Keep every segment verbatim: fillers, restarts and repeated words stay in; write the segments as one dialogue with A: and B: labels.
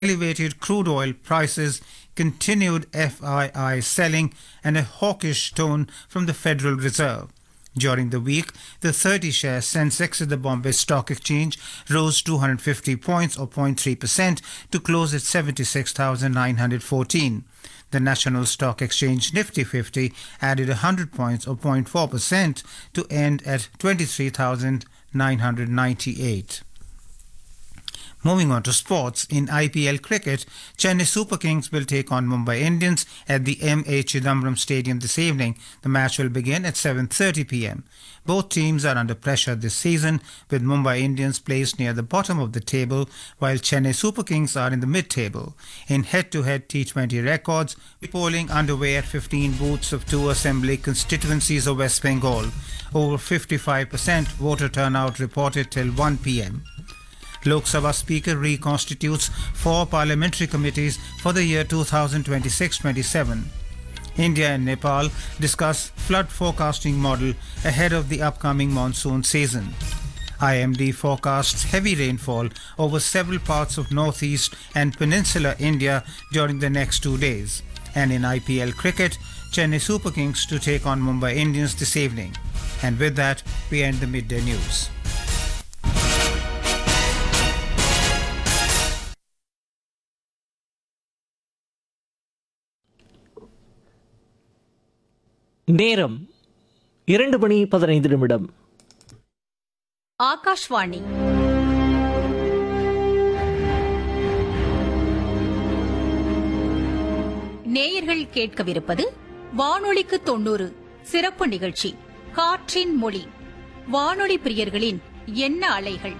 A: Elevated crude oil prices, continued F I I selling, and a hawkish tone from the Federal Reserve. During the week, the thirty-share Sensex at the Bombay Stock Exchange rose two hundred fifty points or zero point three percent to close at seventy-six thousand nine hundred fourteen. The National Stock Exchange Nifty fifty added one hundred points or zero point four percent to end at twenty-three thousand nine hundred ninety-eight. Moving on to sports, in I P L cricket, Chennai Super Kings will take on Mumbai Indians at the M A Chidambaram Stadium this evening. The match will begin at seven thirty p m. Both teams are under pressure this season, with Mumbai Indians placed near the bottom of the table, while Chennai Super Kings are in the mid-table. In head-to-head T twenty records, polling underway at fifteen booths of two assembly constituencies of West Bengal. Over fifty-five percent voter turnout reported till one p m. Lok Sabha Speaker reconstitutes four parliamentary committees for the year two thousand twenty-six twenty-seven. India and Nepal discuss flood forecasting model ahead of the upcoming monsoon season. I M D forecasts heavy rainfall over several parts of northeast and peninsular India during the next two days. And in I P L cricket, Chennai Super Kings to take on Mumbai Indians this evening. And with that, we end the midday news.
B: நேரம் இரண்டு மணி பதினைந்து நிமிடம்.
C: ஆகாஷ்வாணி நேயர்கள் கேட்கவிருப்பது வானொலிக்கு தொண்ணூறு சிறப்பு நிகழ்ச்சி. காற்றின் மொழி, வானொலி பிரியர்களின் எண்ண அலைகள்.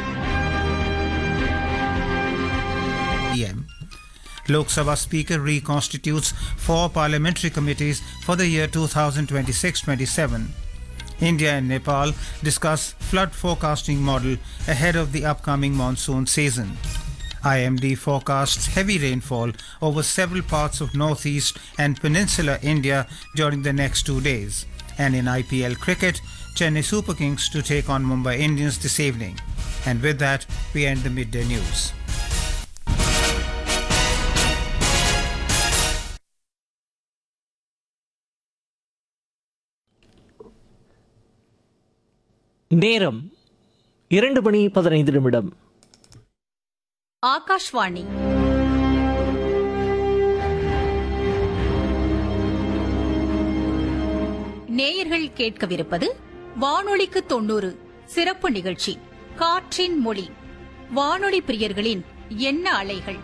A: Lok Sabha Speaker reconstitutes four parliamentary committees for the year two thousand twenty-six twenty-seven. India and Nepal discuss flood forecasting model ahead of the upcoming monsoon season. I M D forecasts heavy rainfall over several parts of northeast and peninsular India during the next two days. And in I P L cricket, Chennai Super Kings to take on Mumbai Indians this evening. And with that, we end the midday news.
B: நேரம் இரண்டு மணி பதினைந்து நிமிடம்.
C: ஆகாஷ்வாணி நேயர்கள் கேட்கவிருப்பது வானொலிக்கு தொண்ணூறு சிறப்பு நிகழ்ச்சி. காற்றின் மொழி, வானொலி பிரியர்களின் எண்ண அலைகள்.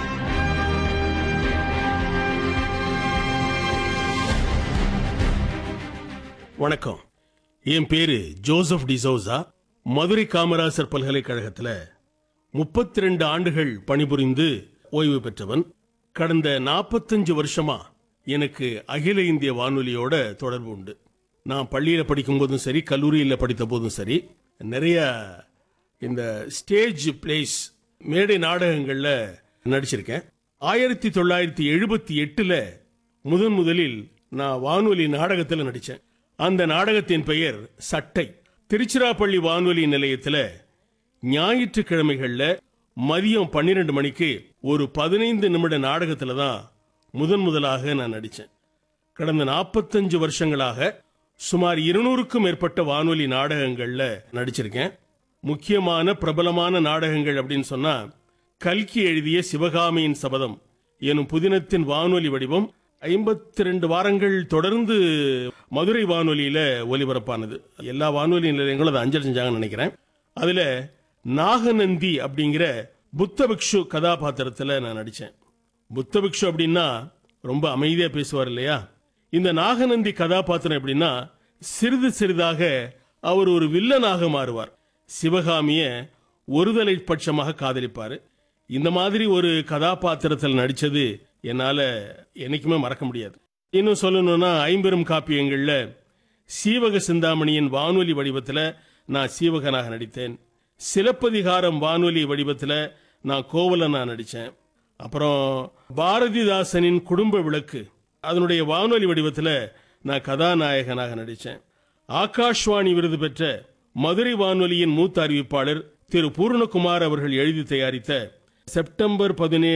D: வணக்கம். என் பேரு ஜோசப் டிசோசா. மதுரை காமராசர் பல்கலைக்கழகத்தில் முப்பத்தி ரெண்டு ஆண்டுகள் பணிபுரிந்து ஓய்வு பெற்றவன். கடந்த நாற்பத்தஞ்சு வருஷமா எனக்கு அகில இந்திய வானொலியோட தொடர்பு உண்டு. நான் பள்ளியில் படிக்கும் போதும் சரி, கல்லூரியில் படித்த போதும் சரி, நிறைய இந்த ஸ்டேஜ் பிளேஸ், மேடை நாடகங்கள்ல நடிச்சிருக்கேன். ஆயிரத்தி தொள்ளாயிரத்தி எழுபத்தி எட்டுல முதன் முதலில் நான் வானொலி நாடகத்தில் நடிச்சேன். அந்த நாடகத்தின் பெயர் சட்டை. திருச்சிராப்பள்ளி வானொலி நிலையத்தில் ஞாயிற்றுக்கிழமைகள்ல மதியம் பன்னிரண்டு மணிக்கு ஒரு பதினைந்து நிமிட நாடகத்தில் தான் முதன் முதலாக நான் நடிச்சேன். கடந்த நாற்பத்தஞ்சு வருஷங்களாக சுமார் இருநூறுக்கும் மேற்பட்ட வானொலி நாடகங்கள்ல நடிச்சிருக்கேன். முக்கியமான பிரபலமான நாடகங்கள் அப்படின்னு சொன்னா, கல்கி எழுதிய சிவகாமியின் சபதம் எனும் புதினத்தின் வானொலி வடிவம் ஐம்பத்தி ரெண்டு வாரங்கள் தொடர்ந்து மதுரை வானொலியில ஒலிபரப்பானது. எல்லா வானொலி நிலையங்களும் அதை அஞ்சல் செஞ்சாங்கன்னு நினைக்கிறேன். அதுல நாகநந்தி அப்படிங்கிற புத்தபிக்ஷு கதாபாத்திரத்துல நான் நடிச்சேன். புத்தபிக்ஷு அப்படின்னா ரொம்ப அமைதியா பேசுவார் இல்லையா? இந்த நாகநந்தி கதாபாத்திரம் எப்படின்னா, சிறிது சிறிதாக அவர் ஒரு வில்லனாக மாறுவார். சிவகாமிய ஒருதலை பட்சமாக காதலிப்பாரு. இந்த மாதிரி ஒரு கதாபாத்திரத்தில் நடிச்சது என்னால என்னைக்குமே மறக்க முடியாது. இன்னும் சொல்லணும்னா, ஐம்பெரும் காப்பியங்கள்ல சீவக சிந்தாமணியின் வானொலி வடிவத்துல நான் சீவகனாக நடித்தேன். சிலப்பதிகாரம் வானொலி வடிவத்துல நான் கோவலனா நடிச்சேன். அப்புறம் பாரதிதாசனின் குடும்ப விளக்கு, அதனுடைய வானொலி வடிவத்துல நான் கதாநாயகனாக நடிச்சேன். ஆகாஷ்வாணி விருது பெற்ற மதுரை வானொலியின் மூத்த அறிவிப்பாளர் திரு பூர்ணகுமார் அவர்கள் எழுதி தயாரித்த செப்டம்பர் பதினேழு